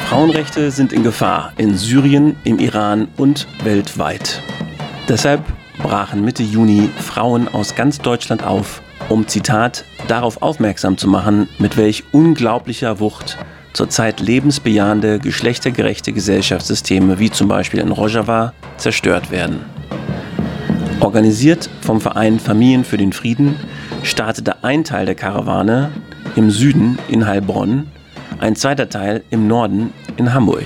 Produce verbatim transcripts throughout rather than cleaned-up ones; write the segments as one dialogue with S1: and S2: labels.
S1: Frauenrechte sind in Gefahr in Syrien, im Iran und weltweit. Deshalb brachen Mitte Juni Frauen aus ganz Deutschland auf, um, Zitat, darauf aufmerksam zu machen, mit welch unglaublicher Wucht zurzeit lebensbejahende, geschlechtergerechte Gesellschaftssysteme wie zum Beispiel in Rojava zerstört werden. Organisiert vom Verein Familien für den Frieden startete ein Teil der Karawane im Süden in Heilbronn, ein zweiter Teil im Norden in Hamburg.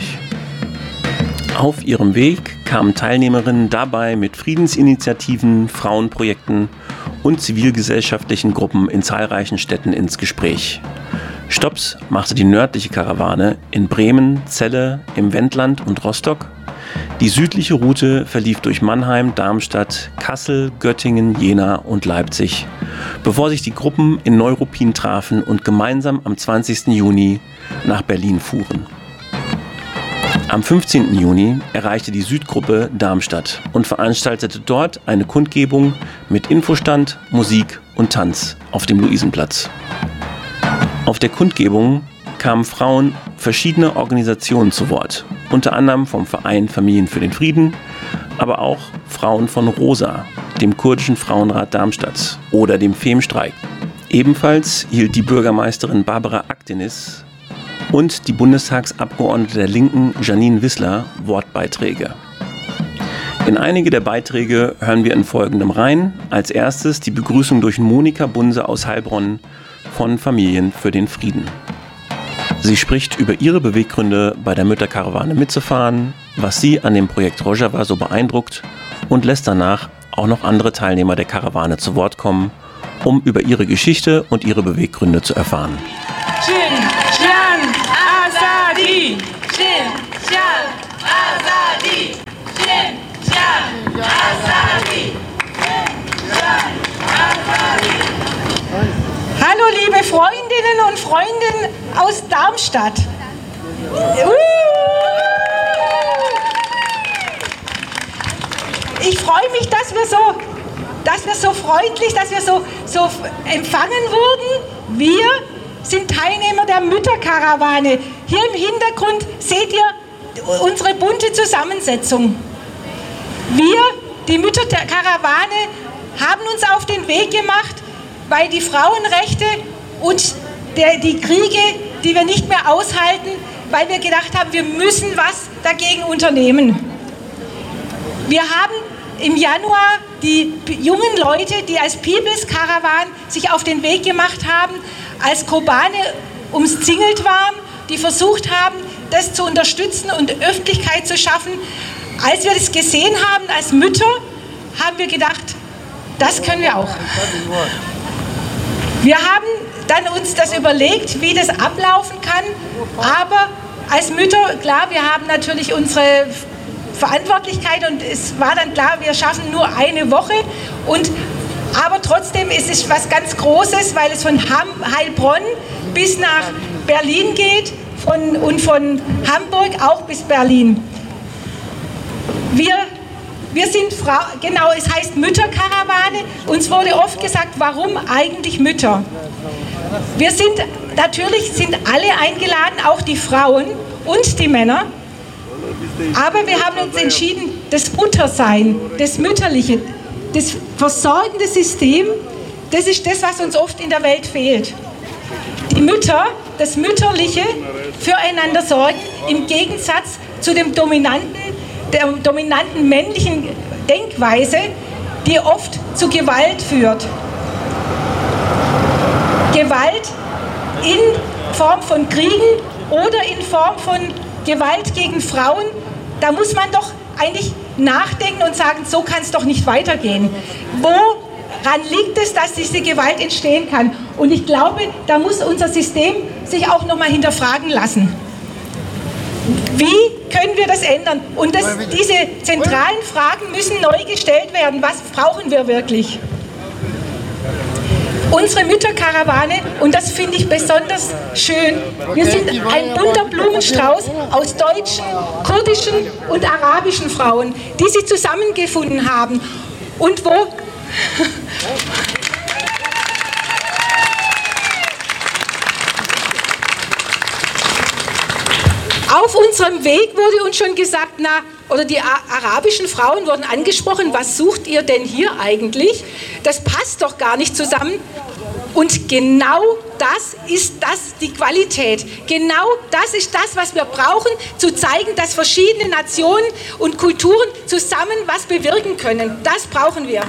S1: Auf ihrem Weg kamen Teilnehmerinnen dabei mit Friedensinitiativen, Frauenprojekten und zivilgesellschaftlichen Gruppen in zahlreichen Städten ins Gespräch. Stopps machte die nördliche Karawane in Bremen, Celle, im Wendland und Rostock. Die südliche Route verlief durch Mannheim, Darmstadt, Kassel, Göttingen, Jena und Leipzig, bevor sich die Gruppen in Neuruppin trafen und gemeinsam am zwanzigsten Juni nach Berlin fuhren. Am fünfzehnten Juni erreichte die Südgruppe Darmstadt und veranstaltete dort eine Kundgebung mit Infostand, Musik und Tanz auf dem Luisenplatz. Auf der Kundgebung kamen Frauen verschiedener Organisationen zu Wort, unter anderem vom Verein Familien für den Frieden, aber auch Frauen von ROSA, dem kurdischen Frauenrat Darmstadt oder dem Femstreik. Ebenfalls hielt die Bürgermeisterin Barbara Aktenis und die Bundestagsabgeordnete der Linken Janine Wissler Wortbeiträge. In einige der Beiträge hören wir in folgendem rein. Als erstes die Begrüßung durch Monika Bunse aus Heilbronn von Familien für den Frieden. Sie spricht über ihre Beweggründe, bei der Mütterkarawane mitzufahren, was sie an dem Projekt Rojava so beeindruckt und lässt danach auch noch andere Teilnehmer der Karawane zu Wort kommen, um über ihre Geschichte und ihre Beweggründe zu erfahren.
S2: Shin-Jan Azadi! Shin-Jan Azadi! Shin-Jan Azadi! Shin-Jan Azadi! Hallo liebe Freundinnen und Freunde aus Darmstadt. Ich freue mich, dass wir so, dass wir so freundlich, dass wir so, so empfangen wurden. Wir sind Teilnehmer der Mütterkarawane. Hier im Hintergrund seht ihr unsere bunte Zusammensetzung. Wir, die Mütterkarawane, haben uns auf den Weg gemacht, weil die Frauenrechte und der, die Kriege, die wir nicht mehr aushalten, weil wir gedacht haben, wir müssen was dagegen unternehmen. Wir haben im Januar die jungen Leute, die als People's Caravan sich auf den Weg gemacht haben, als Kobane umzingelt waren, die versucht haben, das zu unterstützen und Öffentlichkeit zu schaffen. Als wir das gesehen haben als Mütter, haben wir gedacht, das können wir auch. Wir haben dann uns das überlegt, wie das ablaufen kann, aber als Mütter, klar, wir haben natürlich unsere Verantwortlichkeit und es war dann klar, wir schaffen nur eine Woche, und, aber trotzdem ist es was ganz Großes, weil es von Ham- Heilbronn bis nach Berlin geht von, und von Hamburg auch bis Berlin. Wir Wir sind Frau, genau, es heißt Mütterkarawane. Uns wurde oft gesagt, warum eigentlich Mütter? Wir sind, natürlich sind alle eingeladen, auch die Frauen und die Männer. Aber wir haben uns entschieden, das Muttersein, das Mütterliche, das versorgende System, das ist das, was uns oft in der Welt fehlt. Die Mütter, das Mütterliche, füreinander sorgen, im Gegensatz zu dem dominanten der dominanten männlichen Denkweise, die oft zu Gewalt führt. Gewalt in Form von Kriegen oder in Form von Gewalt gegen Frauen, da muss man doch eigentlich nachdenken und sagen, so kann es doch nicht weitergehen. Woran liegt es, dass diese Gewalt entstehen kann? Und ich glaube, da muss unser System sich auch noch mal hinterfragen lassen. Wie können wir das ändern? Und das, diese zentralen Fragen müssen neu gestellt werden. Was brauchen wir wirklich? Unsere Mütterkarawane, und das finde ich besonders schön, wir sind ein bunter Blumenstrauß aus deutschen, kurdischen und arabischen Frauen, die sich zusammengefunden haben. Und wo... Auf unserem Weg wurde uns schon gesagt, na, oder die arabischen Frauen wurden angesprochen, was sucht ihr denn hier eigentlich? Das passt doch gar nicht zusammen. Und genau das ist das, die Qualität. Genau das ist das, was wir brauchen, zu zeigen, dass verschiedene Nationen und Kulturen zusammen was bewirken können. Das brauchen wir.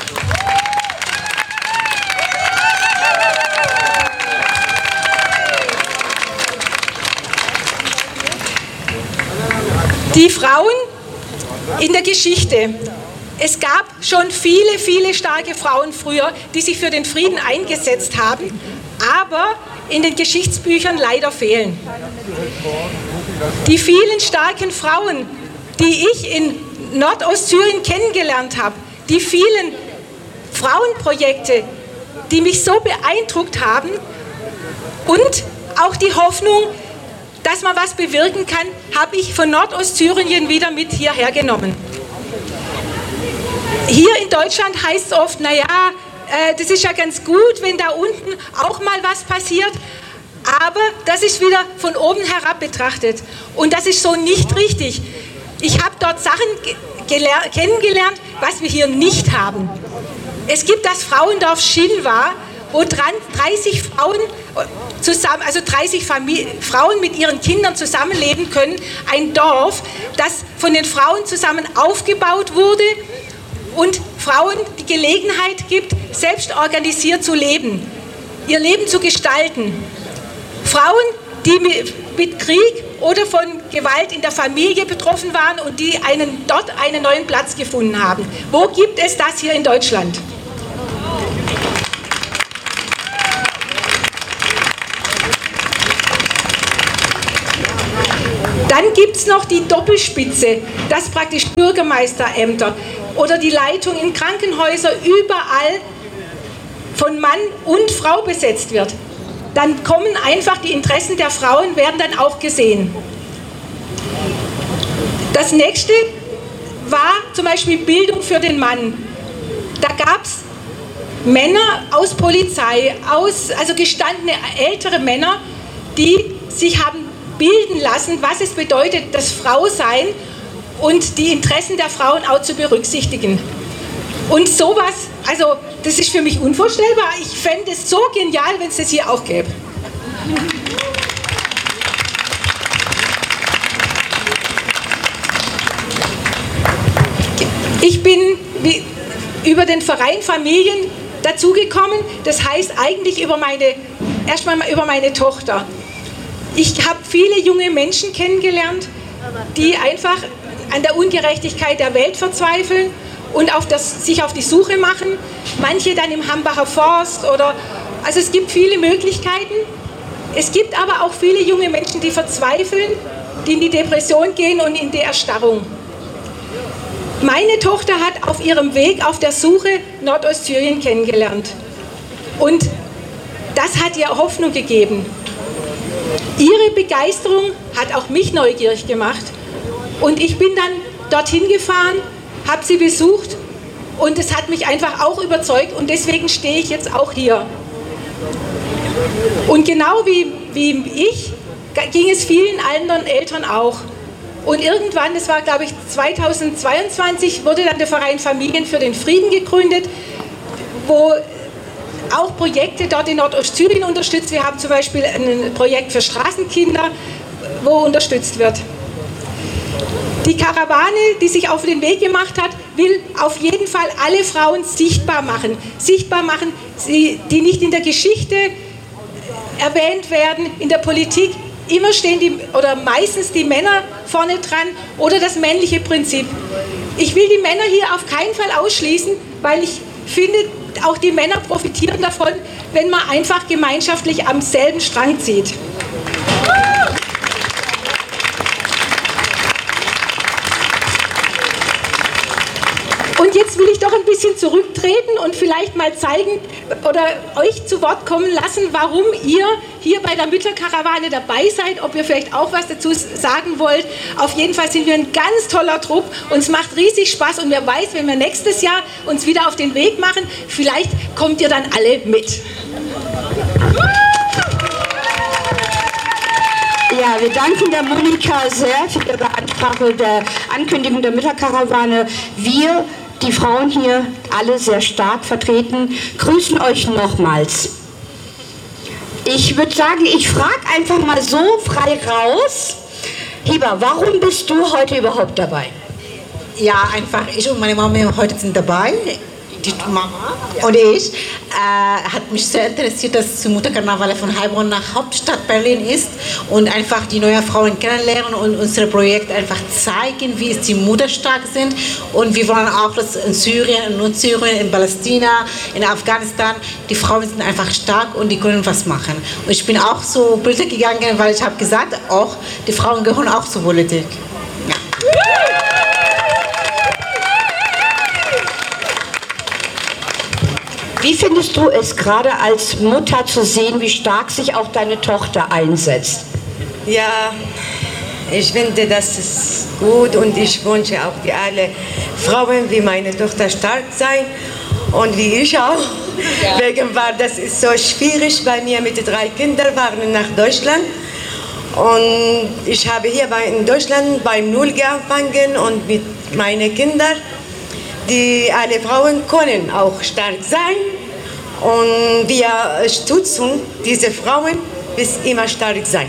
S2: Die Frauen in der Geschichte. Es gab schon viele, viele starke Frauen früher, die sich für den Frieden eingesetzt haben, aber in den Geschichtsbüchern leider fehlen. Die vielen starken Frauen, die ich in Nordostsyrien kennengelernt habe, die vielen Frauenprojekte, die mich so beeindruckt haben und auch die Hoffnung, dass man was bewirken kann, habe ich von Nordostsyrien wieder mit hierher genommen. Hier in Deutschland heißt es oft, naja, äh, das ist ja ganz gut, wenn da unten auch mal was passiert, aber das ist wieder von oben herab betrachtet und das ist so nicht richtig. Ich habe dort Sachen kennengelernt, was wir hier nicht haben. Es gibt das Frauendorf Shinwa, wo dreißig Frauen zusammen, also dreißig Famili- Frauen mit ihren Kindern zusammenleben können. Ein Dorf, das von den Frauen zusammen aufgebaut wurde und Frauen die Gelegenheit gibt, selbst organisiert zu leben, ihr Leben zu gestalten. Frauen, die mit Krieg oder von Gewalt in der Familie betroffen waren und die einen, dort einen neuen Platz gefunden haben. Wo gibt es das hier in Deutschland? Dann gibt es noch die Doppelspitze, das praktisch Bürgermeisterämter oder die Leitung in Krankenhäusern überall von Mann und Frau besetzt wird. Dann kommen einfach die Interessen der Frauen, werden dann auch gesehen. Das nächste war zum Beispiel Bildung für den Mann. Da gab es Männer aus Polizei, aus, also gestandene ältere Männer, die sich haben bilden lassen, was es bedeutet, das Frausein und die Interessen der Frauen auch zu berücksichtigen. Und sowas, also das ist für mich unvorstellbar. Ich fände es so genial, wenn es das hier auch gäbe. Ich bin wie, über den Verein Familien dazugekommen, das heißt eigentlich über meine, erstmal über meine Tochter. Ich habe viele junge Menschen kennengelernt, die einfach an der Ungerechtigkeit der Welt verzweifeln und auf das, sich auf die Suche machen. Manche dann im Hambacher Forst oder, also es gibt viele Möglichkeiten. Es gibt aber auch viele junge Menschen, die verzweifeln, die in die Depression gehen und in die Erstarrung. Meine Tochter hat auf ihrem Weg, auf der Suche Nordostsyrien kennengelernt. Und das hat ihr Hoffnung gegeben. Ihre Begeisterung hat auch mich neugierig gemacht und ich bin dann dorthin gefahren, habe sie besucht und es hat mich einfach auch überzeugt und deswegen stehe ich jetzt auch hier. Und genau wie, wie ich ging es vielen anderen Eltern auch. Und irgendwann, das war glaube ich zweitausendzweiundzwanzig, wurde dann der Verein Familien für den Frieden gegründet, wo auch Projekte dort in Nordostsyrien unterstützt. Wir haben zum Beispiel ein Projekt für Straßenkinder, wo unterstützt wird. Die Karawane, die sich auf den Weg gemacht hat, will auf jeden Fall alle Frauen sichtbar machen. Sichtbar machen, die nicht in der Geschichte erwähnt werden, in der Politik. Immer stehen die, oder meistens die Männer vorne dran oder das männliche Prinzip. Ich will die Männer hier auf keinen Fall ausschließen, weil ich finde, auch die Männer profitieren davon, wenn man einfach gemeinschaftlich am selben Strang zieht. Und jetzt will ich doch ein bisschen zurücktreten und vielleicht mal zeigen oder euch zu Wort kommen lassen, warum ihr hier bei der Mütterkarawane dabei seid, ob ihr vielleicht auch was dazu sagen wollt. Auf jeden Fall sind wir ein ganz toller Trupp und es macht riesig Spaß und wer weiß, wenn wir nächstes Jahr uns wieder auf den Weg machen, vielleicht kommt ihr dann alle mit.
S3: Ja. Ja, wir danken der Monika sehr für ihre Ansprache der Ankündigung der Mütterkarawane. Wir, die Frauen hier, alle sehr stark vertreten, grüßen euch nochmals. Ich würde sagen, ich frage einfach mal so frei raus. Hiba, warum bist du heute überhaupt dabei?
S4: Ja, einfach ich und meine Mama heute sind dabei. Die Mama und ich. Äh, hat mich sehr interessiert, dass die Mutterkarnevale von Heilbronn nach Hauptstadt Berlin ist und einfach die neuen Frauen kennenlernen und unser Projekt einfach zeigen, wie es die Mutter stark sind. Und wir wollen auch, dass in Syrien, in Nordsyrien, in Palästina, in Afghanistan, die Frauen sind einfach stark und die können was machen. Und ich bin auch zur Politik gegangen, weil ich habe gesagt, auch die Frauen gehören auch zur Politik. Ja.
S3: Wie findest du es gerade als Mutter zu sehen, wie stark sich auch deine Tochter einsetzt?
S5: Ja, ich finde, das ist gut und ich wünsche auch die alle Frauen wie meine Tochter stark sein und wie ich auch. Ja. Wegen war das ist so schwierig bei mir mit den drei Kindern waren nach Deutschland und ich habe hier bei, in Deutschland beim Null angefangen und mit meinen Kindern. Die alle Frauen können auch stark sein und wir stützen diese Frauen, bis immer stark sein.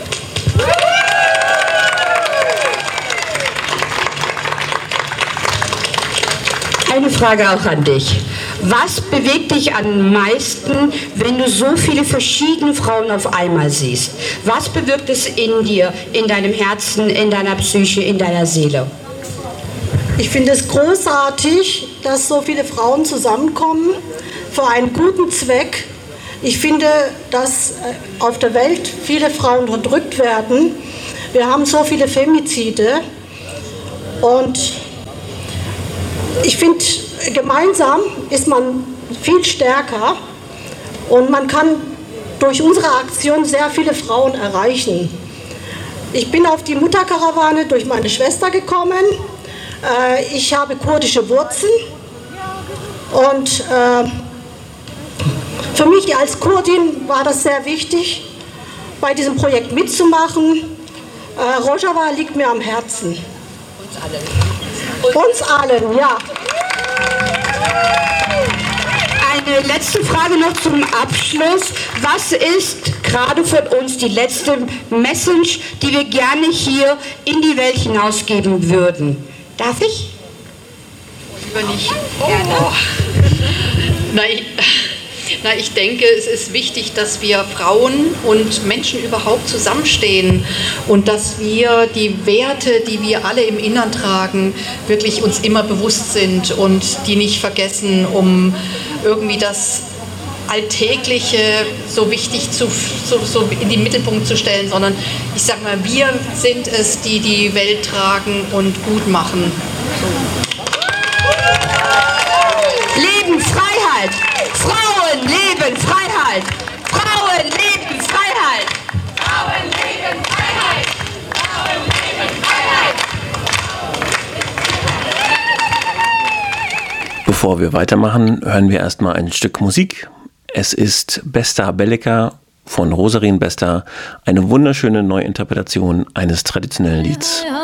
S3: Eine Frage auch an dich. Was bewegt dich am meisten, wenn du so viele verschiedene Frauen auf einmal siehst? Was bewirkt es in dir, in deinem Herzen, in deiner Psyche, in deiner Seele?
S6: Ich finde es großartig, dass so viele Frauen zusammenkommen für einen guten Zweck. Ich finde, dass auf der Welt viele Frauen unterdrückt werden. Wir haben so viele Femizide und ich finde, gemeinsam ist man viel stärker und man kann durch unsere Aktion sehr viele Frauen erreichen. Ich bin auf die Mutterkarawane durch meine Schwester gekommen. Ich habe kurdische Wurzeln und äh, für mich als Kurdin war das sehr wichtig, bei diesem Projekt mitzumachen. Äh, Rojava liegt mir am Herzen. Uns allen. Uns allen, ja.
S3: Eine letzte Frage noch zum Abschluss. Was ist gerade für uns die letzte Message, die wir gerne hier in die Welt hinausgeben würden? Darf ich?
S7: Lieber nicht. Oh. Na, ich, na, ich denke, es ist wichtig, dass wir Frauen und Menschen überhaupt zusammenstehen und dass wir die Werte, die wir alle im Innern tragen, wirklich uns immer bewusst sind und die nicht vergessen, um irgendwie das Alltägliche so wichtig zu, so, so in den Mittelpunkt zu stellen, sondern ich sag mal, wir sind es, die die Welt tragen und gut machen. So.
S3: Leben Freiheit! Frauen leben Freiheit! Frauen leben Freiheit!
S8: Frauen leben Freiheit! Frauen leben Freiheit!
S1: Bevor wir weitermachen, hören wir erstmal ein Stück Musik. Es ist Besta Bellica von Rosarin Besta, eine wunderschöne Neuinterpretation eines traditionellen Lieds.